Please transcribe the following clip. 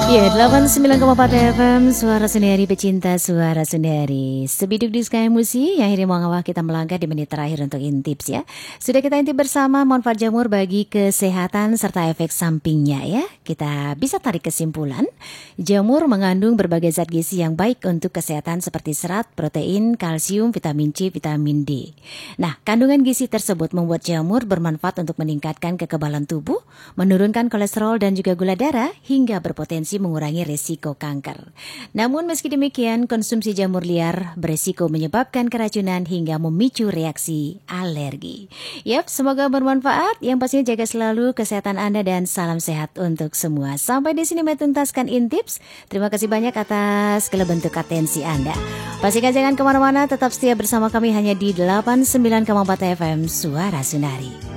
Ya, 89,4 FM, Suara Sundari, pecinta Suara Sundari. Sebiduk di Sky Musi yang akhirnya mengawal kita melangkah di menit terakhir untuk intips ya. Sudah kita intip bersama manfaat jamur bagi kesehatan serta efek sampingnya ya. Kita bisa tarik kesimpulan, jamur mengandung berbagai zat gizi yang baik untuk kesehatan seperti serat, protein, kalsium, vitamin C, vitamin D. Nah, kandungan gizi tersebut membuat jamur bermanfaat untuk meningkatkan kekebalan tubuh, menurunkan kolesterol dan juga gula darah, hingga berpotensi mengurangi resiko kanker. Namun meski demikian, konsumsi jamur liar beresiko menyebabkan keracunan hingga memicu reaksi alergi. Yap, semoga bermanfaat. Yang pastinya jaga selalu kesehatan Anda dan salam sehat untuk semua. Sampai di sini menuntaskan intips. Terima kasih banyak atas segala bentuk atensi Anda. Pastikan jangan kemana-mana, tetap setia bersama kami hanya di 89,4 FM Suara Sundari.